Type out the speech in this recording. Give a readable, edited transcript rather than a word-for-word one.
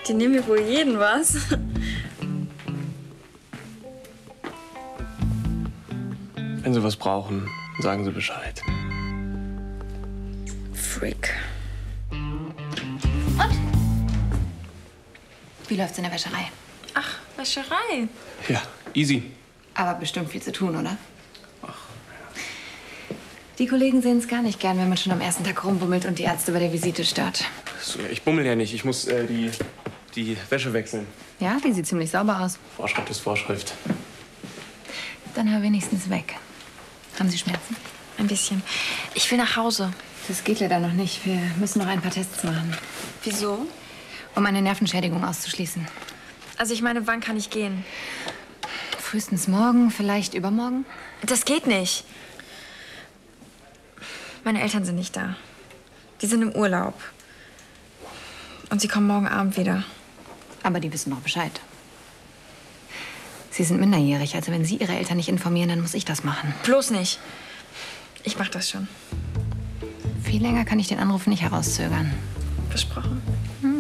Die nehmen mir wohl jeden was. Wenn Sie was brauchen, sagen Sie Bescheid. Freak. Und? Wie läuft's in der Wäscherei? Ach, Wäscherei. Ja, easy. Aber bestimmt viel zu tun, oder? Ach, ja. Die Kollegen sehen es gar nicht gern, wenn man schon am ersten Tag rumbummelt und die Ärzte bei der Visite stört. So, ich bummel ja nicht. Ich muss die Wäsche wechseln. Ja, die sieht ziemlich sauber aus. Vorschrift ist Vorschrift. Dann hör wenigstens weg. Haben Sie Schmerzen? Ein bisschen. Ich will nach Hause. Das geht leider noch nicht. Wir müssen noch ein paar Tests machen. Wieso? Um eine Nervenschädigung auszuschließen. Also ich meine, wann kann ich gehen? Frühestens morgen, vielleicht übermorgen? Das geht nicht. Meine Eltern sind nicht da. Die sind im Urlaub. Und sie kommen morgen Abend wieder. Aber die wissen doch Bescheid. Sie sind minderjährig, also wenn Sie Ihre Eltern nicht informieren, dann muss ich das machen. Bloß nicht. Ich mach das schon. Viel länger kann ich den Anruf nicht herauszögern. Versprochen. Hm.